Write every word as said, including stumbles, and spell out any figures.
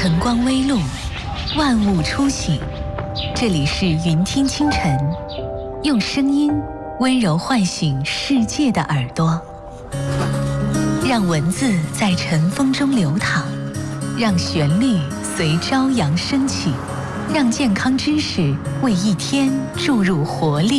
晨光微露，万物初醒。这里是云听清晨，用声音温柔唤醒世界的耳朵，让文字在晨风中流淌，让旋律随朝阳升起，让健康知识为一天注入活力。